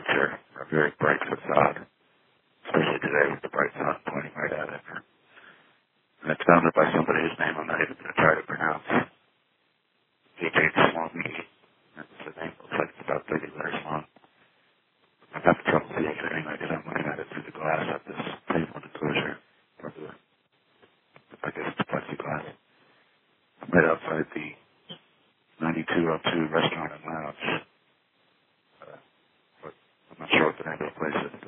structure, a very bright facade, especially today with the bright sun pointing right at it. And it's founded by somebody whose name I'm not even going to try to pronounce. H.H. Swami. That's the name. Looks like it's about 30 letters long. I've got trouble seeing it anyway because I'm looking at it through the glass of this table enclosure. Or the, I guess it's plexiglass. I'm right outside the 9202 Restaurant and Lounge. But I'm not sure what the name of the place is.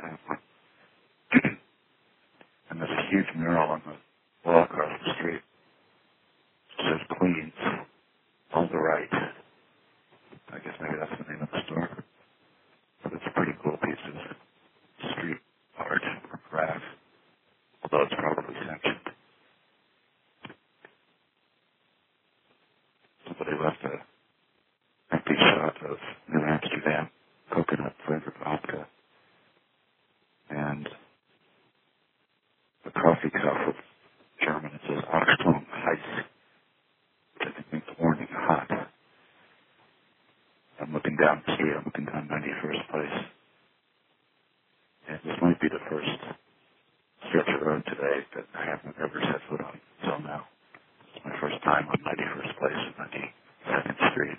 And there's a huge mural on the wall across the street. It says Queens on the right. I guess maybe that's the name of the store. But it's a pretty cool piece of street art or craft, although it's probably sanctioned. Somebody left a empty shot of New Amsterdam coconut flavored vodka and the coffee cup of German. It says Achtung Heiß, which I think means warning hot. I'm looking down the street. I'm looking down 91st Place. And this might be the first stretch of road today that I haven't ever set foot on until now. It's my first time on 91st Place and 92nd Street.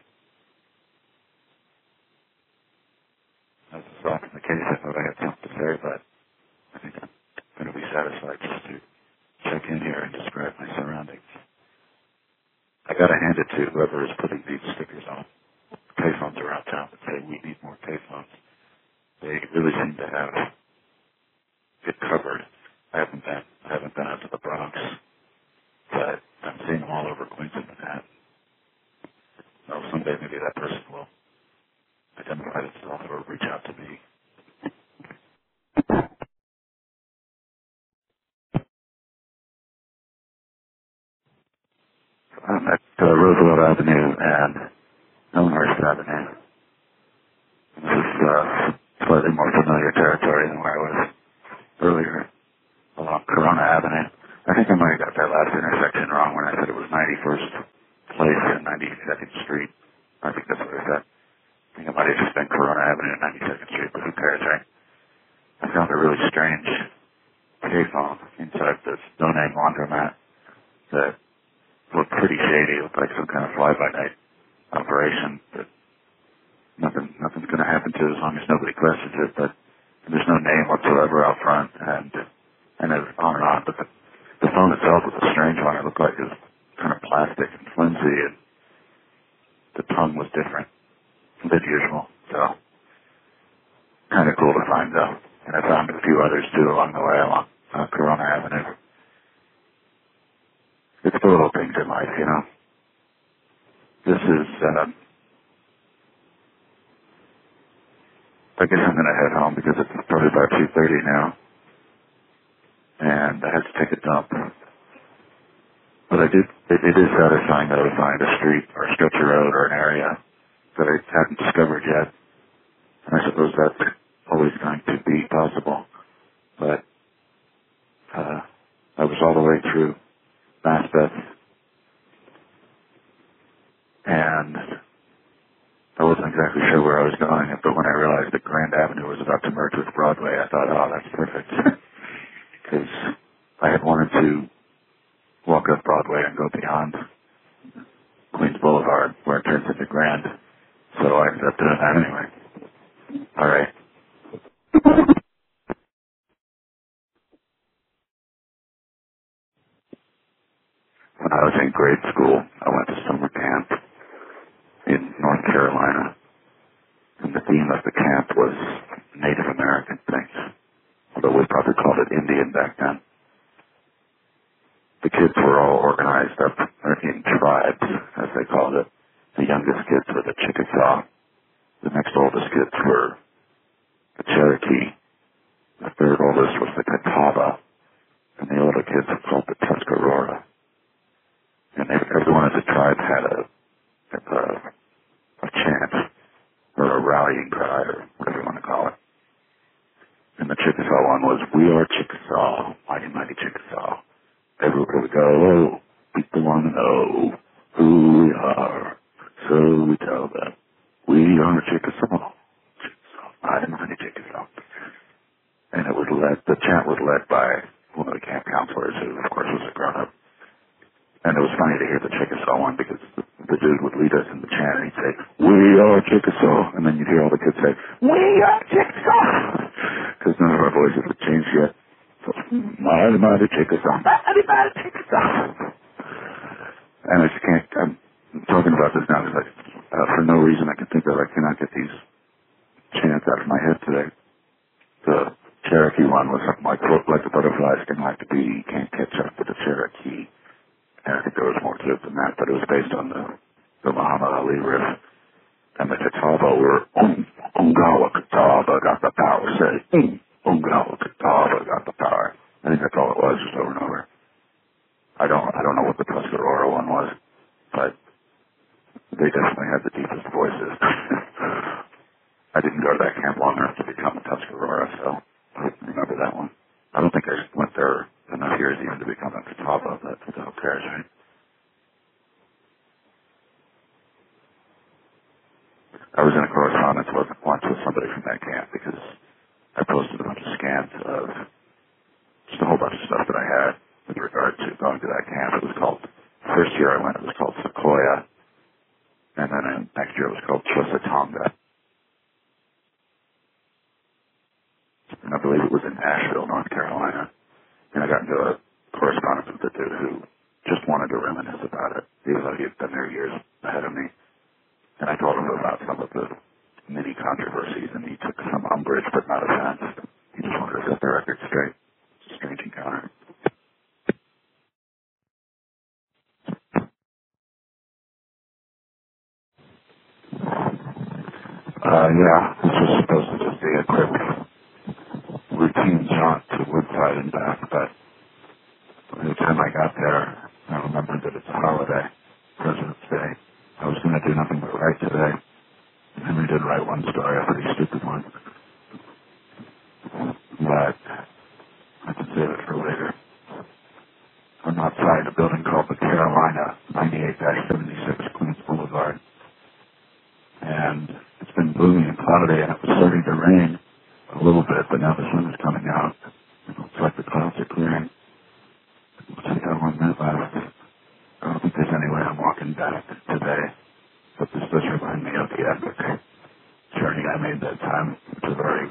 As is often the case, I thought I had something to say, but I think I'm going to be satisfied just to check in here and describe my surroundings. I got to hand it to whoever is putting these stickers on. Payphones around town that say we need more payphones. They really seem to have it covered. I haven't been out to the Bronx, but I'm seeing them all over Queens and Manhattan. So someday maybe that person will identify themselves or reach out to me. I'm at Roosevelt Avenue and Elmhurst Avenue. This is slightly more familiar territory than where I was earlier along Corona Avenue. I think I might have got that last intersection wrong when I said it was 91st Place and 92nd Street. I think that's what I said. I think it might have just been Corona Avenue and 92nd Street, but who cares, right? I found a really strange payphone inside this Donate laundromat that looked pretty shady. It looked like some kind of fly-by-night operation that nothing's going to happen to as long as nobody questions it, but there's no name whatsoever out front, and it was on and on. But the phone itself was a strange one. It looked like it was kind of plastic and flimsy, and the tongue was different than usual. So kind of cool to find, though. And I found a few others, too, along the way, along Corona Avenue. It's the little things in life, you know. This is, I guess I'm going to head home because it's probably about 2:30 now. And I had to take a dump. But it is satisfying, though, to find a street or a stretch of road or an area that I haven't discovered yet. And I suppose that's always going to be possible. But I was all the way through Macbeth, and I wasn't exactly sure where I was going, but when I realized that Grand Avenue was about to merge with Broadway, I thought, oh, that's perfect. Because I had wanted to walk up Broadway and go beyond Queens Boulevard, where it turns into Grand. So I ended up doing that anyway. All right. When I was in grade school, I went to summer camp in North Carolina, and the theme of the camp was Native American things, although we probably called it Indian back then. The kids were all organized up in tribes, as they called it. The youngest kids were the Chickasaw. The next oldest kids were the Cherokee. The third oldest was the Catawba. And the older kids were called the Tuscarora. And everyone in the tribe had a chant, or a rallying cry, or whatever you want to call it. And the Chickasaw one was, "We are Chickasaw, mighty, mighty Chickasaw. Everywhere we go, people want to know who we are. So we tell them, we are Chickasaw. Chickasaw, mighty, the chant was led by one of the camp counselors, who, of course, was a grown-up. And it was funny to hear the Chickasaw one, because the dude would lead us in the chant, and he'd say, "We are Chickasaw," and then you'd hear all the kids say, "We are Chickasaw," because none of our voices had changed yet. So, mighty Chickasaw, mighty Chickasaw. And I just can't, I'm talking about this now because for no reason I can think of, I cannot get these chants out of my head today. The Cherokee one was something like the butterflies sting like the bee, can't catch up to the Cherokee. And I think there was more to it than that, but it was based on the Muhammad Ali riff. And the Catawba were, Ungawa Catawba got the power, say, Ungawa Catawba got the power. I think that's all it was, just over and over. I don't know what the Tuscarora one was, but they definitely had the deepest voices. I didn't go to that camp long enough to become a Tuscarora, so I remember that one. I don't think I went there enough years even to become a Catawba, but who cares, right? I was in a correspondence once with somebody from that camp because I posted a bunch of scans of just a whole bunch of stuff that I had with regard to going to that camp. It was called, first year I went, it was called Sequoia, and then next year it was called Chussatonga. And I believe it was in Asheville, North Carolina. And I got into a correspondence with the dude who just wanted to reminisce about it. He was like, he'd been there years ahead of me. And I told him about some of the mini controversies, and he took some umbrage, but not offense. He just wanted to set the record straight. It's a strange encounter. Yeah, this was supposed to just be a quick routine jaunt to Woodside and back, but by the time I got there, I remembered that it's a holiday, President's Day. I was going to do nothing but write today. Henry did write one story, a pretty stupid one. But I can save it for later. I'm outside a building called the Carolina, 98-76 Queens Boulevard. And it's been gloomy and cloudy, and it was starting to rain a little bit, but now the sun is coming out. It looks like the clouds are clearing. We'll see how 1 minute left. I don't think there's any way I'm walking back today, but this does remind me of the epic journey I made that time, which is very